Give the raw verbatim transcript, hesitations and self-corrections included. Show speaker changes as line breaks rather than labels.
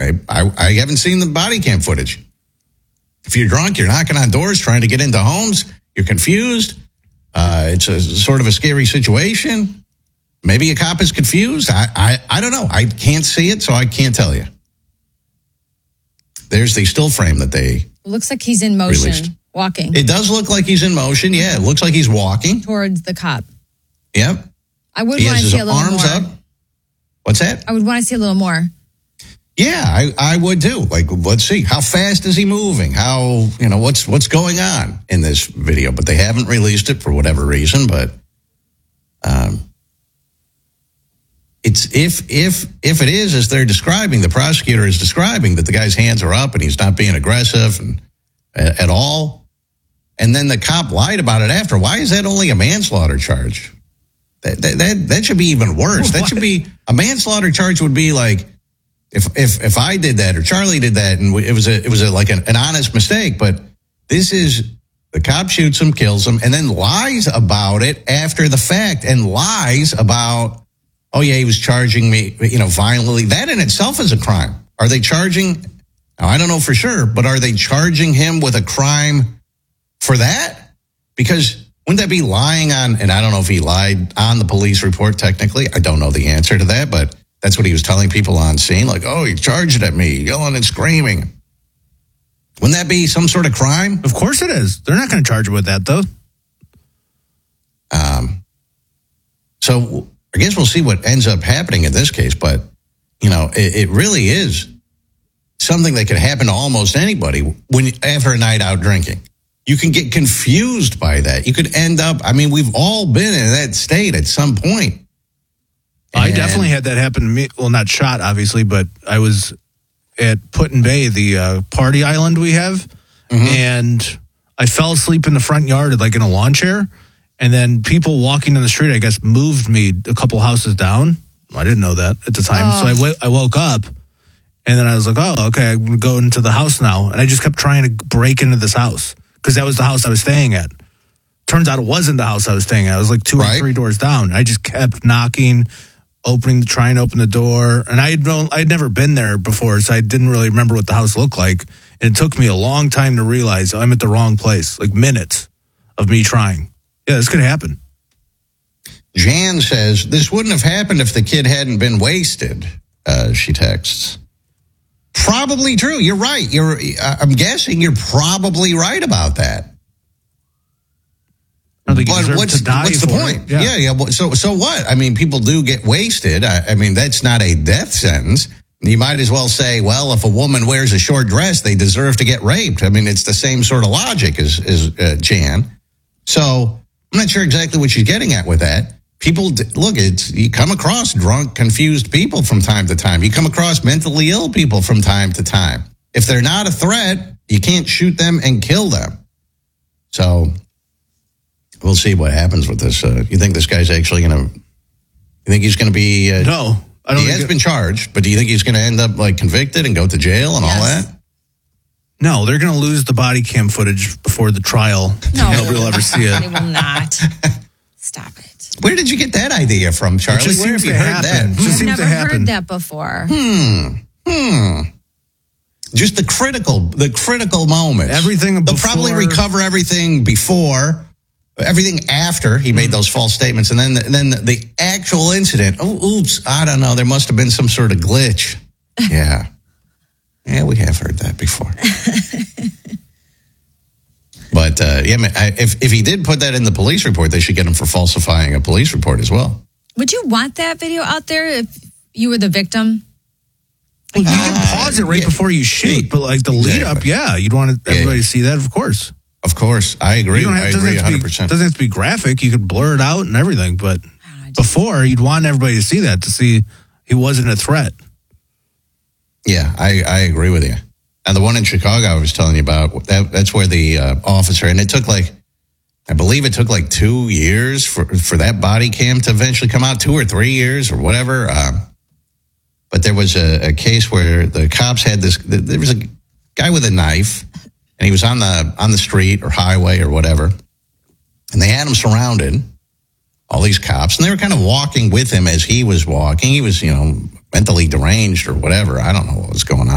I, I, I haven't seen the body cam footage. If you're drunk, you're knocking on doors, trying to get into homes, you're confused. Uh, it's a sort of a scary situation. Maybe a cop is confused. I, I, I don't know. I can't see it, so I can't tell you. There's the still frame that they
looks like he's in motion,
released.
Walking.
It does look like he's in motion. Yeah, it looks like he's walking
towards the cop.
Yep.
I would
he
want
has
to
his
see a little
arms
more.
up. What's that?
I would want to see a little more.
Yeah, I, I would too. Like, let's see, how fast is he moving? How, you know, what's what's going on in this video? But they haven't released it for whatever reason. But um, it's if if if it is as they're describing, the prosecutor is describing that the guy's hands are up and he's not being aggressive and at, at all. And then the cop lied about it after. Why is that only a manslaughter charge? That that that, that should be even worse. That should be a manslaughter charge. Would be like if if if I did that or Charlie did that, and it was a it was a, like an, an honest mistake. But this is the cop shoots him, kills him, and then lies about it after the fact, and lies about, oh yeah, he was charging me, you know, violently. That in itself is a crime. Are they charging? Now, I don't know for sure, but are they charging him with a crime for that? Because wouldn't that be lying on, and I don't know if he lied on the police report technically. I don't know the answer to that, but that's what he was telling people on scene. Like, oh, he charged at me, yelling and screaming. Wouldn't that be some sort of crime?
Of course it is. They're not going to charge him with that, though.
Um. So I guess we'll see what ends up happening in this case, but, you know, it, it really is something that could happen to almost anybody when after a night out drinking. You can get confused by that. You could end up, I mean, we've all been in that state at some point.
I definitely had that happen to me. Well, not shot, obviously, but I was at Put-in Bay, the uh, party island we have, mm-hmm. and I fell asleep in the front yard, like in a lawn chair, and then people walking down the street, I guess, moved me a couple houses down. I didn't know that at the time. Oh. So I, w- I woke up, and then I was like, oh, okay, I'm going to go into the house now. And I just kept trying to break into this house, because that was the house I was staying at. Turns out it wasn't the house I was staying at. I was like two right. or three doors down. I just kept knocking, opening, trying to open the door. And I had known, I'd never been there before, so I didn't really remember what the house looked like. And it took me a long time to realize I'm at the wrong place, like minutes of me trying. Yeah, this could happen.
Jan says, this wouldn't have happened if the kid hadn't been wasted, uh, she texts. Probably true. You're right. You're. I'm guessing you're probably right about that.
I think
but what's, what's the point?
Yeah.
yeah, yeah. So, so what? I mean, people do get wasted. I, I mean, that's not a death sentence. You might as well say, well, if a woman wears a short dress, they deserve to get raped. I mean, it's the same sort of logic as, as uh, Jan. So I'm not sure exactly what she's getting at with that. People, look, it's you come across drunk, confused people from time to time. You come across mentally ill people from time to time. If they're not a threat, you can't shoot them and kill them. So we'll see what happens with this. Uh, you think this guy's actually going to, you think he's going to be? Uh,
no, I don't
He has
it, been
charged, but do you think he's going to end up like convicted and go to jail and yes. all that?
No, they're going to lose the body cam footage before the trial.
No.
Nobody will ever see it.
They will not. Stop it.
Where did you get that idea from, Charlie?
It just
Where have
seems
you
to
heard
happen.
that?
It just
I've
seems
never
to happen.
heard that before.
Hmm. Hmm. Just the critical, the critical moments.
Everything
They'll
before.
probably recover everything before, everything after he made those false statements, and then the, then the, the actual incident. Oh, oops! I don't know. There must have been some sort of glitch. Yeah. Yeah, we have heard that before. But, uh, yeah, if if he did put that in the police report, they should get him for falsifying a police report as well.
Would you want that video out there if you were the victim?
Well, you can uh, pause it right yeah. before you shoot, but like the lead up, yeah, you'd want everybody yeah. to see that, of course.
Of course. I agree.
Have,
I agree one hundred percent.
It doesn't have to be graphic. You could blur it out and everything, but just, before, you'd want everybody to see that, to see he wasn't a threat.
Yeah, I, I agree with you. And the one in Chicago I was telling you about, that, that's where the uh, officer, and it took like, I believe it took like two years for, for that body cam to eventually come out, two or three years or whatever. Um, but there was a, a case where the cops had this, there was a guy with a knife, and he was on the on the street or highway or whatever, and they had him surrounded, all these cops, and they were kind of walking with him as he was walking. He was, you know, mentally deranged or whatever. I don't know what was going on.